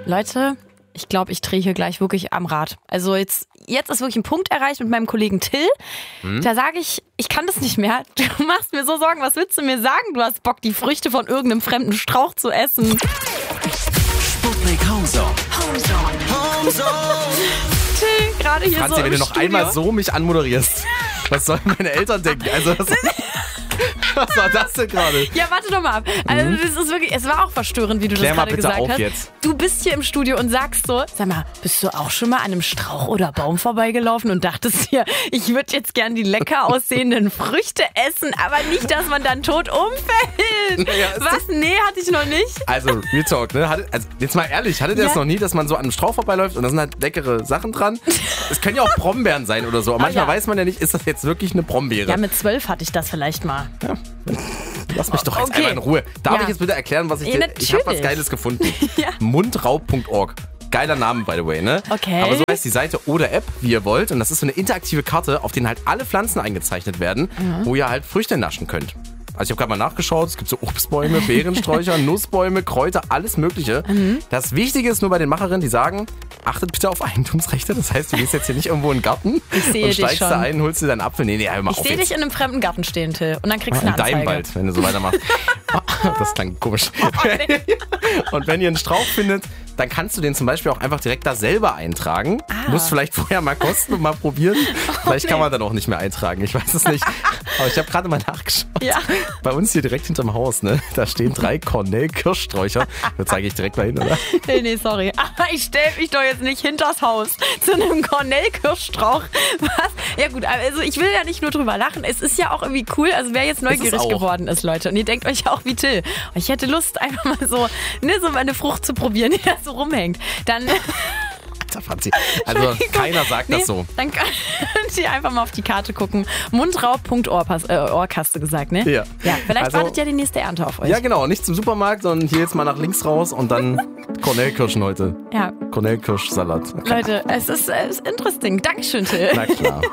Leute, ich glaube, ich drehe hier gleich wirklich am Rad. Also jetzt ist wirklich ein Punkt erreicht mit meinem Kollegen Till. Da sage ich kann das nicht mehr. Du machst mir so Sorgen. Was willst du mir sagen? Du hast Bock, die Früchte von irgendeinem fremden Strauch zu essen. Sputnik Homezone. Till, gerade hier Franzi, so wenn im du noch Studio. einmal so mich anmoderierst, was sollen meine Eltern denken? Also was war das denn gerade? Ja, warte doch mal ab. Also das ist wirklich, es war auch verstörend, wie du Klär das mal gerade bitte gesagt auf hast. jetzt. Du bist hier im Studio und sagst so, sag mal, bist du auch schon mal an einem Strauch oder Baum vorbeigelaufen und dachtest dir, ich würde jetzt gern die lecker aussehenden Früchte essen, aber nicht, dass man dann tot umfällt. Naja, Was? Nee, hatte ich noch nicht. Also, Real Talk, ne? Also, jetzt mal ehrlich, hattet ihr das noch nie, dass man so an einem Strauch vorbeiläuft und da sind halt leckere Sachen dran? Es können ja auch Brombeeren sein oder so. Aber manchmal ja. weiß man ja nicht, ist das jetzt wirklich eine Brombeere? Ja, mit 12 hatte ich das vielleicht mal. Lass mich doch jetzt Okay. einmal in Ruhe. Darf Ja. ich jetzt bitte erklären, was ich Ja, dir... natürlich. Ich habe was Geiles gefunden. Ja. Mundraub.org. Geiler Name, by the way, ne? Okay. Aber so heißt die Seite oder App, wie ihr wollt. Und das ist so eine interaktive Karte, auf denen halt alle Pflanzen eingezeichnet werden, wo ihr halt Früchte naschen könnt. Also ich habe gerade mal nachgeschaut, es gibt so Obstbäume, Beerensträucher, Nussbäume, Kräuter, alles mögliche. Das Wichtige ist nur bei den Macherinnen, die sagen, achtet bitte auf Eigentumsrechte. Das heißt, du gehst jetzt hier nicht irgendwo in den Garten sehe und dich steigst schon. da ein, holst dir deinen Apfel. Nee, hör mal Ich auf sehe jetzt. dich in einem fremden Garten stehen, Till. Und dann kriegst du In eine deinem Anzeige. Wald, wenn du so weitermachst. Das klang komisch. nee. Und wenn ihr einen Strauch findet, dann kannst du den zum Beispiel auch einfach direkt da selber eintragen. Musst vielleicht vorher mal kosten und mal probieren. Vielleicht kann man dann auch nicht mehr eintragen, ich weiß es nicht. Aber ich habe gerade mal nachgeschaut. Ja. Bei uns hier direkt hinterm Haus, ne? Da stehen 3 Cornell-Kirschsträucher. Da zeige ich direkt mal hin, oder? Nee, sorry. Aber ich stell mich doch jetzt nicht hinters Haus zu einem Cornell-Kirschstrauch. Was? Ja gut, also ich will ja nicht nur drüber lachen. Es ist ja auch irgendwie cool, also wer jetzt neugierig auch. geworden ist, Leute. Und ihr denkt euch auch wie Till. Ich hätte Lust, einfach mal so, so mal eine Frucht zu probieren, die da so rumhängt. Dann... Alter, Franzi. Also keiner sagt das so. Dann könnt ihr einfach mal auf die Karte gucken. Mundraub.org hast du gesagt, ne? Ja. Ja, vielleicht Also- wartet ja die nächste Ernte auf euch. Ja, genau. Nicht zum Supermarkt, sondern hier jetzt mal nach links raus und dann Cornell-Kirschen heute. Ja. Cornell-Kirsch-Salat. Leute, es ist interesting. Dankeschön, Till. Na klar.